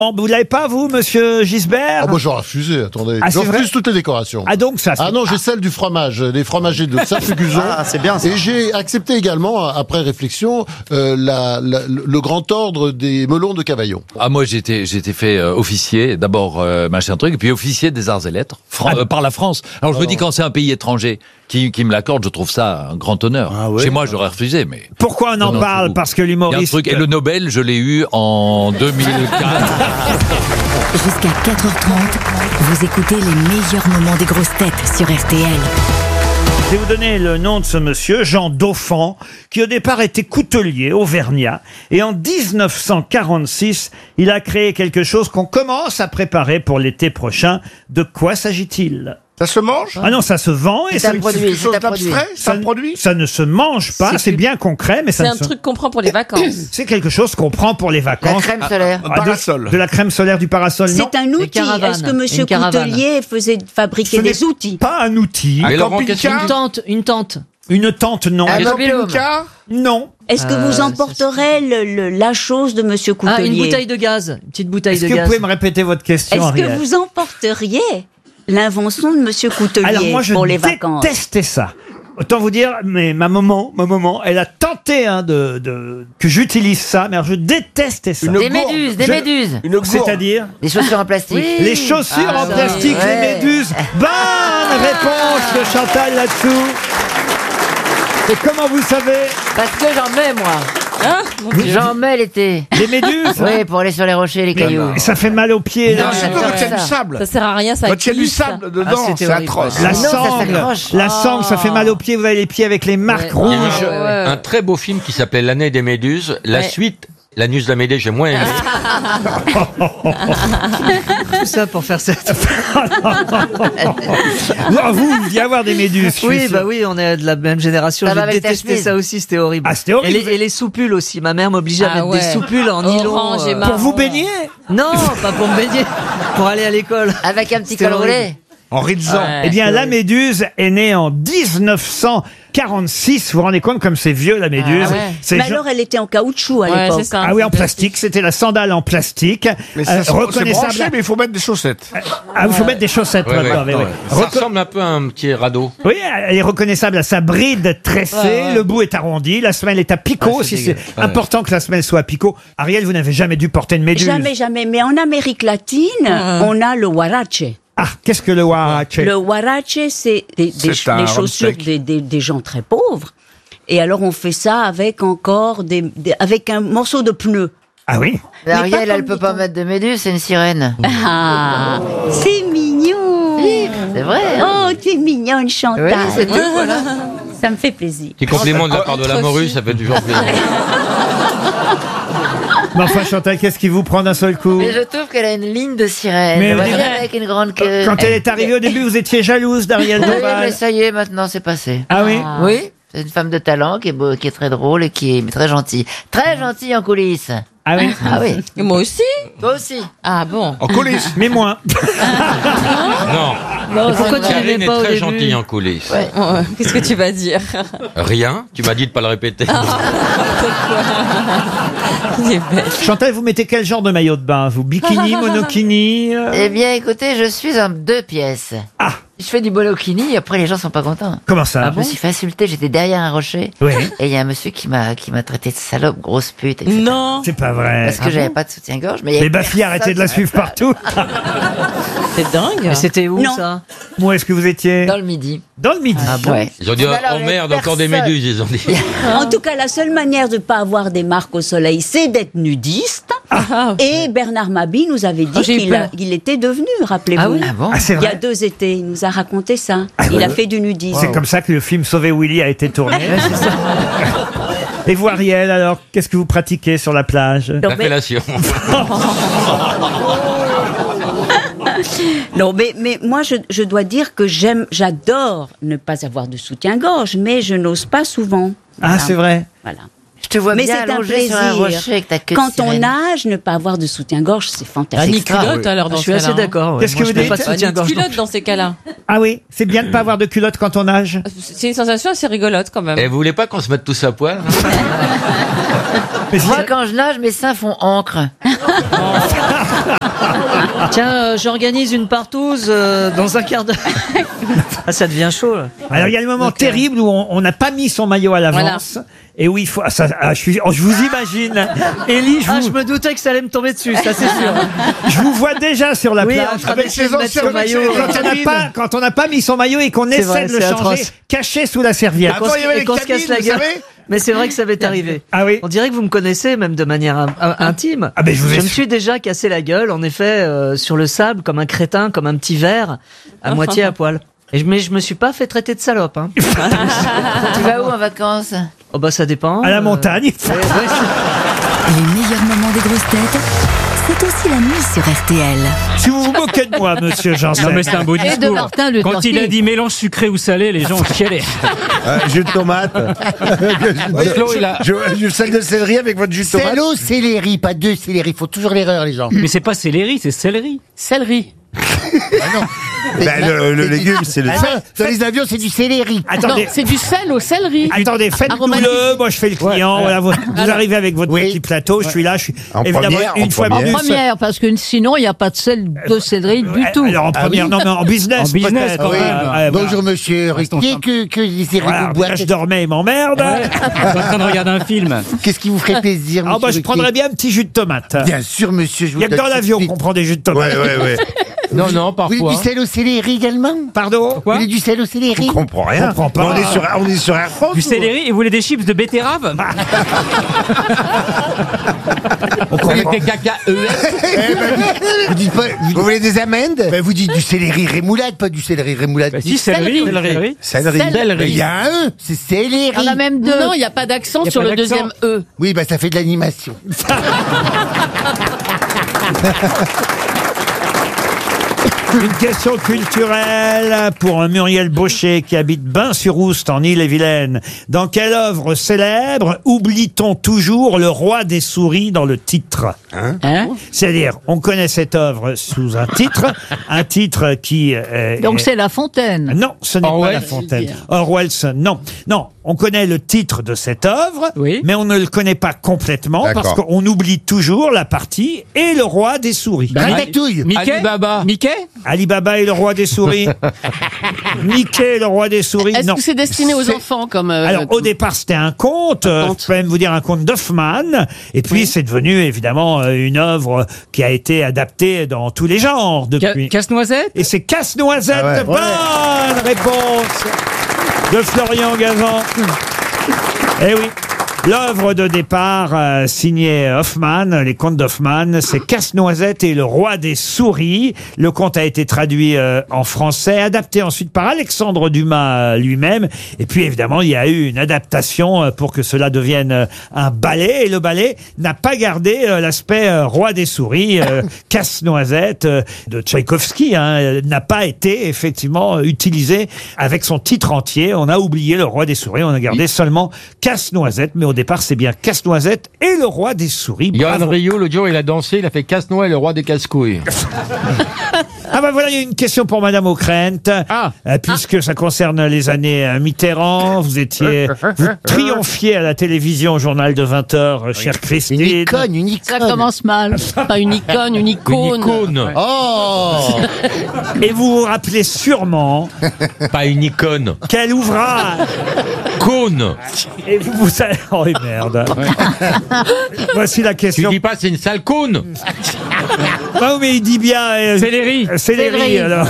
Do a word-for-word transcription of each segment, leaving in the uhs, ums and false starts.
Oh, vous l'avez pas, vous, monsieur Gisbert? Ah, moi, j'aurais refusé, attendez. Ah, je c'est vrai refuse toutes les décorations. Ah, donc ça, c'est... Ah non, j'ai celle du fromage, les fromagers de Saint-Fuguzon. Ah, c'est bien ça. Et j'ai accepté également, après réflexion, euh, la, la, le grand ordre des melons de Cavaillon. Ah, moi, j'étais, j'étais fait euh, officier, d'abord euh, machin truc, et puis officier des arts et lettres, Fran- euh, par la France. Alors, je me dis, quand c'est un pays étranger qui, qui me l'accorde, je trouve ça un grand honneur. Ah ouais. Chez moi, j'aurais refusé, mais... Pourquoi on en Non, non, parle? je- Parce que Il y a un l'humoriste... truc, et le Nobel, je l'ai eu en deux mille quatre. Jusqu'à quatre heures trente, vous écoutez les meilleurs moments des grosses têtes sur R T L. Je vais vous donner le nom de ce monsieur, Jean Dauphan, qui au départ était coutelier, auvergnat. Et en dix-neuf cent quarante-six, il a créé quelque chose qu'on commence à préparer pour l'été prochain. De quoi s'agit-il? Ça se mange? Ah non, ça se vend et C'est un ça, produit. Quelque chose C'est un produit. d'abstrait? C'est ça, un produit? ça ne se mange pas, C'est c'est plus- bien concret, mais ça C'est ne un se... truc qu'on prend pour les vacances. C'est quelque chose qu'on prend pour les La vacances. crème solaire. Un Ah, de- parasol. De la crème solaire, du parasol, non. C'est un outil. caravane. Est-ce que Monsieur Une caravane. Coutelier faisait fabriquer Ce des n'est outils? Pas un outil. Un Laurent, qu'est-ce camping-car? Une tente, une tente. Une tente, non. Un Un mobil-home. camping-car? Non. Est-ce que Euh, vous ça, emporterez le- le- la chose de Monsieur Coutelier? Ah, une bouteille de gaz. Une petite bouteille Est-ce de que vous gaz. pouvez me répéter votre question, Est-ce Ariel? que vous emporteriez l'invention de Monsieur Coutelier Alors moi, je pour les vacances? détestais ça. Autant vous dire, mais ma maman, ma maman, elle a tenté hein, de, de que j'utilise ça, mais alors je détestais ça. Une Des gourde. méduses, des Je- méduses. Une gourde. C'est-à-dire Des chaussures en plastique. les chaussures Ah, en ça, plastique, ouais. les méduses. Bonne réponse de Chantal là-dessous. Et comment vous savez? Parce que j'en mets, moi. Hein Mon Dieu. J'en mets l'été. Les méduses? Oui, pour aller sur les rochers, les cailloux. Et ça fait mal aux pieds. Non, là. Ah, surtout j'adore quand il y a ça. du sable. Ça sert à rien, ça Quand il y a du glisse. sable dedans, Ah, c'était c'est horrible. atroce. La Non, ça sangle, s'accroche. la sangle, ça fait mal aux pieds. Vous avez les pieds avec les marques Ouais. Il y a eu rouges. ouais. un très beau film qui s'appelait L'année des Méduses. La Ouais. suite, La News de la Médée, j'ai moins aimé. Tout ça pour faire ça. Ah, vous, vous deviez avoir des méduses. je suis Oui, sûr. bah oui, on est de la même génération. Ça va J'ai avec ta détesté chemise. ça aussi, c'était horrible. Ah, c'était horrible. Et les, et les soupules aussi. Ma mère m'obligeait à Ah mettre ouais. des soupules en nylon. Orange et euh, marron. Pour vous baigner? Non, pas pour me baigner, pour aller à l'école. Avec un petit C'était col horrible. roulé. En rizzant. Ouais. Eh bien, c'est la horrible. méduse est née en dix-neuf cent quarante-six. Vous vous rendez compte comme c'est vieux, la méduse? Ah ouais. C'est Mais genre- alors, elle était en caoutchouc à Ouais, l'époque. c'est ça. Ah oui, en plastique. C'était la sandale en plastique. Mais Euh, ça, c'est c'est reconnaissable. branché, mais il faut mettre des chaussettes. Ah, il faut mettre des chaussettes Ouais, maintenant. ouais, oui, ouais. oui. Ça Reco- ressemble un peu à un petit radeau. Oui, elle est reconnaissable à sa bride tressée. Ouais, ouais. Le bout est arrondi. La semelle est à picot. Ah, c'est si c'est dégueu. Ouais. important que la semelle soit à picot. Ariel, vous n'avez jamais dû porter une méduse. Jamais, jamais. Mais en Amérique latine, on a le huarache. Ah, qu'est-ce que le huarache? Le huarache, c'est des, des, C'est un les rhum chaussures sec. des, des, des gens très pauvres. Et alors, on fait ça avec encore des, des- avec un morceau de pneu. Ah oui? Mais Ariel, pas elle comme peut dit pas on. mettre de méduse, c'est une sirène. Ah, c'est mignon. C'est vrai. hein. Oh, t'es mignonne, Chantal. Oui, c'est tout, voilà. Ça me fait plaisir. Petit compliment de la part de la morue, ça fait toujours plaisir. Mais enfin, Chantal, qu'est-ce qui vous prend d'un seul coup? Mais je trouve qu'elle a une ligne de sirène. Mais Voilà, oui. avec une grande queue. Quand elle est arrivée au début, vous étiez jalouse d'Ariel Oui, mais Dombal. ça y est, maintenant c'est passé. Ah oui? Oui, c'est une femme de talent qui est, beau, qui est très drôle et qui est très gentille. Très gentille en coulisses. Ah oui? Ah oui. Et moi aussi. Toi aussi. Ah bon. En coulisses. Mais moins. Non. Non, Pourquoi tu Karine l'aimais est pas au très début? gentille en coulisses. Ouais. Oh, ouais. Qu'est-ce que tu vas dire? Rien. Tu m'as dit de pas le répéter. Il est bête. Chantal, vous mettez quel genre de maillot de bain? Vous bikini, monokini? euh Eh bien, écoutez, je suis en deux pièces. Ah, Je fais du bolokini et après les gens sont pas contents. comment ça? Je me suis fait insulter, j'étais derrière un rocher. Oui. Et il y a un monsieur qui m'a qui m'a traité de salope, grosse pute, et cetera. Non. C'est pas vrai. Parce que j'avais pas de soutien-gorge. Mais il y Les avait Bafi, personne. arrêtez de la suivre partout. C'est dingue. Mais c'était où Non. ça? Où est-ce que vous étiez? Dans le midi. Dans le midi. Ah bon? Ouais. Ils ont dit, Mais alors, oh il y merde, avait encore des personne. méduses, ils ont dit. En tout cas, la seule manière de ne pas avoir des marques au soleil, c'est d'être nudiste. Ah, Et Bernard Mabie nous avait dit Oh, j'ai eu qu'il a- peur. il était devenu, rappelez-vous. Ah oui? Ah bon? Ah, c'est Il y a vrai. deux étés, il nous a raconté ça. Ah il ouais. a fait du nudisme. C'est comme ça que le film Sauver Willy a été tourné. Et vous, Ariel, alors, qu'est-ce que vous pratiquez sur la plage? Non, La mais, fellation. non, mais, mais moi, je, je dois dire que j'aime, j'adore ne pas avoir de soutien-gorge, mais je n'ose pas souvent. Ah, Voilà. c'est vrai. Voilà. Je te vois Mais bien c'est un allongé sur un plaisir. rocher avec ta queue de Quand on sirène. nage, ne pas avoir de soutien-gorge, c'est Ah, fantastique. ni culotte alors dans Je suis ce assez cas-là, hein. d'accord. ouais. Qu'est-ce Moi, que je vous mets dites? pas de Pas ni soutien-gorge. culotte dans ces cas-là. Ah oui, c'est bien de ne pas avoir de culotte quand on nage. C'est une sensation assez rigolote quand même. Et vous voulez pas qu'on se mette tous à poil? Moi, quand je nage, mes seins font encre. Tiens, euh, j'organise une partouze euh, dans un quart d'heure. Ah, ça devient chaud, là. Alors il y a le moment Donc, euh, terrible où on on n'a pas mis son maillot à l'avance. Et où il faut. Ah, ça, ah, je, suis, oh, je vous imagine. Élie, je Ah, vous, je me doutais que ça allait me tomber dessus, ça c'est sûr. je vous vois déjà sur la Oui, plage. en train avec d'essayer ses de mettre anciens son maillot. vêtements. Quand on n'a pas, quand on n'a pas mis son maillot et qu'on C'est essaie vrai, de le c'est changer, atroce. caché sous la serviette. Avant, il y avait Et les qu'on se casse cabines, la vous gueule. savez. Mais c'est vrai que ça m'est arrivé. Ah oui. On dirait que vous me connaissez même de manière in- in- intime. Ah ben, je vous ai me su- suis déjà cassé la gueule, en effet, euh, sur le sable, comme un crétin, comme un petit verre, à moitié à poil. Et je, mais je me suis pas fait traiter de salope. Hein. Tu vas où en vacances? Oh bah ça dépend. À la euh, montagne. ouais, ouais, Les meilleurs moments des grosses têtes, c'est aussi la nuit sur R T L. Si vous vous moquez de moi, monsieur Janssen. Non mais c'est un beau Et de discours. Martin Luther Quand il a King. dit mélange sucré ou salé, les gens ont chialé. Euh, jus de tomate. Flo, il a- Je, je, sel de céleri avec votre jus de tomate. Célo, céleri, pas deux céleri. Faut toujours l'erreur, les gens. Mais c'est pas céleri, c'est céleri. Céleri. Ben, le, le légume, c'est le Ah non, dans les avions, c'est du céleri. Attendez. Non, c'est du sel au céleri. Attendez, faites-le, Aromatisé. moi je fais le client, voilà, vous, vous arrivez avec votre Oui. petit plateau, je suis là, je suis En évidemment première, une en fois première. plus. En première, parce que sinon, il n'y a pas de sel de céleri du tout. Alors en première, non mais en business En business, peut-être. quand même. Euh, ouais, Bonjour, monsieur Ruquier, que, que les voilà, vous boire. je dormais, il m'emmerde. Ouais. Je suis en train de regarder un film. Qu'est-ce qui vous ferait plaisir, Ah monsieur bah je Ruquier prendrais bien un petit jus de tomate. Bien sûr, monsieur, je Il vous n'y a que donne dans tout de l'avion suite. qu'on prend des jus de tomate. Ouais, ouais, ouais. Non, non, Vous voulez parfois. du sel au céleri également? Pardon Quoi Vous voulez du sel au céleri? Je comprends rien. comprends pas. On est sur, on est sur Air France. Du ou- céleri et vous voulez des chips de betterave Avec des caca E S. Eh ben, vous dites pas, vous, Vous voulez des amandes? ben, vous dites du céleri rémoulade, pas du céleri rémoulade. Bah si, céleri. Céleri. Céleri. Céleri. Mais il y a un E, c'est céleri. Il y en a même deux. Non, il n'y a pas d'accent Il y a sur pas le d'accent. deuxième E. Oui, bah ça fait de l'animation. Une question culturelle pour Muriel Baucher qui habite Bain-sur-Oust en Ille-et-Vilaine. Dans quelle œuvre célèbre oublie-t-on toujours le roi des souris dans le titre? Hein? C'est-à-dire, on connaît cette œuvre sous un titre, un titre qui... euh, Donc est- c'est La Fontaine. Non, ce n'est pas Orwell. La Fontaine. Orwell, non. Non, on connaît le titre de cette œuvre, Oui. mais on ne le connaît pas complètement D'accord. parce qu'on oublie toujours la partie et le roi des souris. Ratatouille. Mickey Alibaba. Mickey Alibaba et le roi des souris. Mickey et le roi des souris. Est-ce Non. que c'est destiné aux C'est- enfants comme euh, Alors, au tout- départ, c'était un conte, euh, conte. je peux même vous dire un conte d'Hoffmann, et puis c'est devenu évidemment euh, une œuvre qui a été adaptée dans tous les genres Ca- depuis. Casse-noisette Et c'est Casse-Noisette. Ah ouais. Bonne réponse de Florian Gazan. Eh oui. L'œuvre de départ euh, signée Hoffmann, les contes d'Hoffmann, c'est Casse-Noisette et le roi des souris. Le conte a été traduit euh, en français, adapté ensuite par Alexandre Dumas euh, lui-même. Et puis évidemment, il y a eu une adaptation euh, pour que cela devienne euh, un ballet. Et le ballet n'a pas gardé euh, l'aspect euh, roi des souris. euh, Casse-Noisette euh, de Tchaïkovski hein, euh, n'a pas été effectivement euh, utilisé avec son titre entier. On a oublié le roi des souris, on a gardé seulement Casse-Noisette. Mais au départ, c'est bien Casse-Noisette et le roi des souris. Johan Bravo. Rioux, l'autre jour, il a dansé, il a fait Casse-Noix et le roi des casse-couilles. Ah bah voilà, il y a une question pour Madame Ockrent. Ah. Euh, puisque ça concerne les années euh, Mitterrand, vous étiez, vous triomphiez à la télévision au journal de vingt heures, euh, chère Une Christine. icône, une Ça icône. commence mal. Pas une icône, une icône. Une icône. Oh. Et vous vous rappelez sûrement Pas une icône. quel ouvrage. Cône. Et vous vous savez, oh merde. Voici la Tu question. dis pas c'est une sale cône. Non mais il dit bien. euh, Céleri. Céleri, Céleri. alors.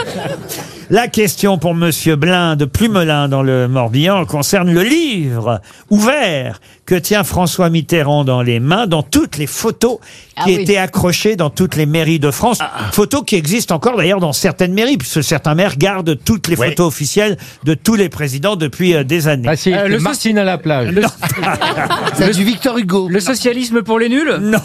La question pour Monsieur Blin de Plumelin dans le Morbihan concerne le livre ouvert que tient François Mitterrand dans les mains dans toutes les photos qui Ah oui. étaient accrochées dans toutes les mairies de France. Photos qui existent encore d'ailleurs dans certaines mairies puisque certains maires gardent toutes les Oui. photos officielles de tous les présidents depuis euh, des années. Ah si, Euh, c'est le Martine à la plage. Le, C'est du Victor Hugo. le socialisme pour les nuls Non.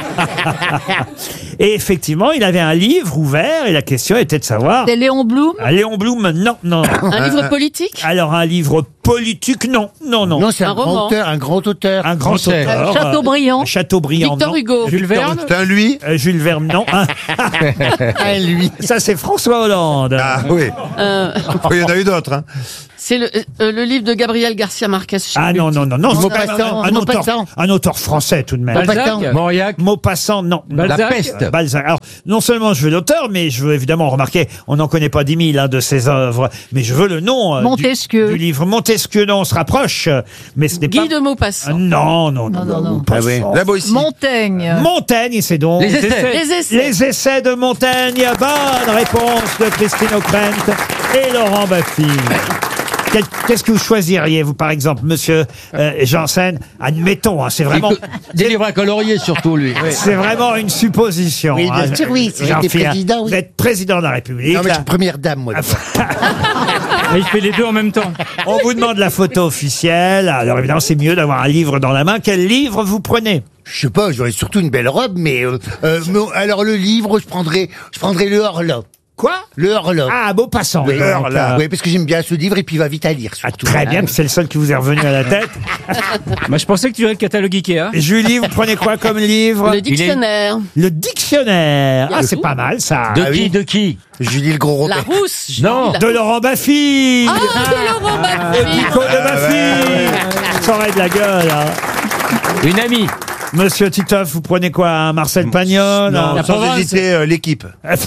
Et effectivement, il avait un livre ouvert et la question était de savoir. C'est Léon Blum. Ah, Léon Blum, non, non. Un livre politique. Alors un livre politique, non, non, non. Non, c'est un, Un grand roman. auteur, un grand auteur. Un grand Français. auteur. Chateaubriand. euh, Chateaubriand, Victor non. Hugo. Jules Verne. C'est un lui? Euh, Jules Verne, non. Ah, lui. Ça, c'est François Hollande. Ah oui. Euh, Oh, il y en a eu d'autres. Hein. C'est le, euh, le livre de Gabriel Garcia Marquez. je sais Ah plus. non, non, non, non. c'est quand même Maupassant. un, un auteur, Maupassant. un auteur français tout de même. Balzac, Mauriac. Maupassant, non. Balzac. La peste. Balzac. Alors, non seulement je veux l'auteur, mais je veux évidemment remarquer, on n'en connaît pas dix mille hein, de ses œuvres, mais je veux le nom euh, du- Montesquieu. Du, livre. Montesquieu, non, on se rapproche, euh, mais ce n'est pas... Guy de Maupassant. Ah, non, non, non, non, Maupassant. La Boétie. Montaigne. Montaigne, c'est donc... Les essais. Les essais. Les essais de Montaigne. Bonne réponse de Christine O'Krent et Laurent Baffy. Quel- Qu'est-ce que vous choisiriez, vous, par exemple, monsieur euh, Janssen? Admettons, hein, c'est vraiment... Des livres à colorier, surtout, lui. C'est vraiment une supposition. Oui, bien hein. sûr, oui, si J'en j'étais fais un. président, oui. Vous êtes président de la République. Non, mais je là. suis première dame, moi. Mais il fait les deux en même temps. On vous demande la photo officielle. Alors évidemment, c'est mieux d'avoir un livre dans la main. Quel livre vous prenez? Je sais pas, j'aurais surtout une belle robe, mais, euh, euh, mais alors le livre, je prendrais, je prendrais le Horla. Quoi? Le Horla. Ah, Maupassant. Oui, donc, euh, oui, parce que j'aime bien ce livre et puis il va vite à lire, surtout. Très bien, c'est le seul qui vous est revenu à la tête. Moi, je pensais que tu aurais le catalogue Ikea. Julie, vous prenez quoi comme livre? Le dictionnaire. Le dictionnaire. Ah, Yahoo. c'est pas mal ça. De Ah qui oui. De qui Julie le gros La Robert. rousse. Julie, Non. la- De Laurent Baffy. Ah, de Laurent De Baffy. Nico de Baffy. Ça aurait de la gueule. Hein. Une amie. Monsieur Titoff, vous prenez quoi? Un Marcel Pagnol? Non, un- sans hésiter, euh, l'équipe.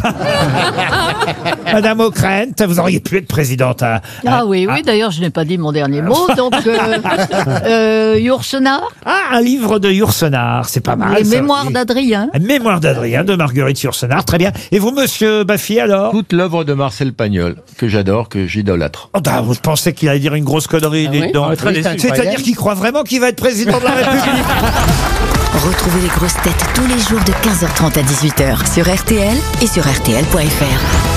Madame O'Krent, vous auriez pu être présidente. À, à- Ah oui, oui, d'ailleurs, je n'ai pas dit mon dernier mot. Donc, euh, euh, Yourcenar, Ah, un livre de Yourcenar, c'est pas mal. les ça. mémoires d'Adrien. Mémoire d'Adrien, de Marguerite Yourcenar, très bien. Et vous, monsieur Baffy, alors? Toute l'œuvre de Marcel Pagnol, que j'adore, que j'idolâtre. Oh, bah, vous pensez qu'il allait dire une grosse connerie, Ah dites oui donc. Ah, très Oui, déçu. c'est C'est-à-dire incroyable. qu'il croit vraiment qu'il va être président de la République. Retrouvez les grosses têtes tous les jours de quinze heures trente à dix-huit heures sur R T L et sur R T L point F R.